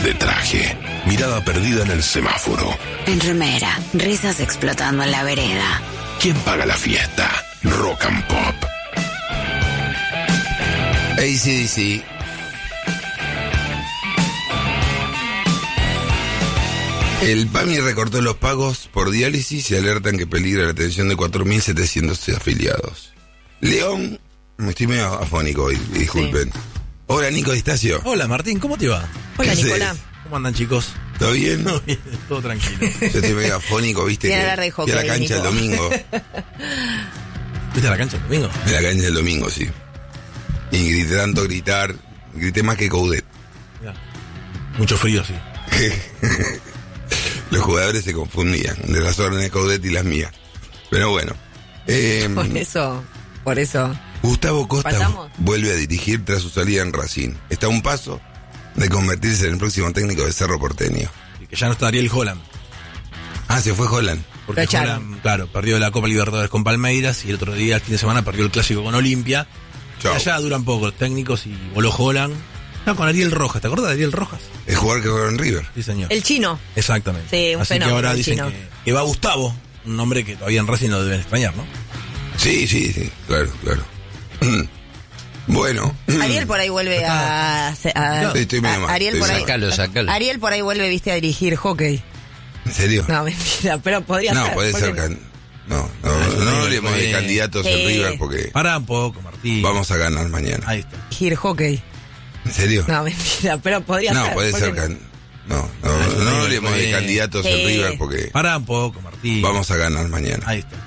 De traje, mirada perdida en el semáforo. En remera, risas explotando en la vereda. ¿Quién paga la fiesta? Rock and Pop. AC/DC. El PAMI recortó los pagos por diálisis y alertan que peligra la atención de 4.700 afiliados. León, me estoy medio afónico hoy, disculpen. Sí. Hola, Nico Distacio. Hola, Martín, ¿cómo te va? Hola, Nicolás. ¿Cómo andan, chicos? ¿Todo bien? Todo bien, todo tranquilo. Yo estoy medio afónico, viste, que fui a la cancha el domingo. ¿Viste a la cancha el domingo? En la cancha el domingo, sí. Y grité tanto grité más que Coudet. Ya. Mucho frío, sí. Los jugadores se confundían de las órdenes de Coudet y las mías. Pero bueno. Por eso. Gustavo Costa ¿Pasamos? Vuelve a dirigir tras su salida en Racing. Está a un paso de convertirse en el próximo técnico de Cerro Porteño. Y que ya no está Ariel Holland. Ah, se fue Holland. Porque Holland, claro, perdió la Copa Libertadores con Palmeiras y el otro día, el fin de semana, perdió el Clásico con Olimpia. Y allá duran poco los técnicos y voló Holland. No, con Ariel Rojas, ¿te acuerdas de Ariel Rojas? El jugador que jugó en River. Sí, señor. El chino. Exactamente. Sí, un así fenómeno. Que ahora dicen chino. que va Gustavo, un nombre que todavía en Racing lo deben extrañar, ¿no? Sí, claro. Bueno. Ariel por ahí vuelve Estoy medio mal. Ariel por ahí. Sácalo. Ariel por ahí vuelve, viste, a dirigir hockey. ¿En serio? No, mentira, pero podría ser. No, puede ser. No hablemos de candidatos en River porque. Pará un poco, Martín. Vamos a ganar mañana. Ahí está. Dirigir hockey. ¿En serio? No, mentira, pero podría ser. No, puede ser. No hablemos de candidatos en River porque. Pará un poco, Martín. Vamos a ganar mañana. Ahí está.